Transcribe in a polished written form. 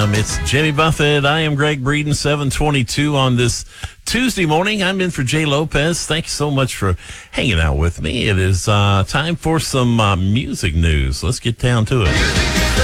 It's Jimmy Buffett. I am Greg Breeden, 722 on this Tuesday morning. I'm in for Jay Lopez. Thank you so much for hanging out with me. It is time for some music news. Let's get down to it.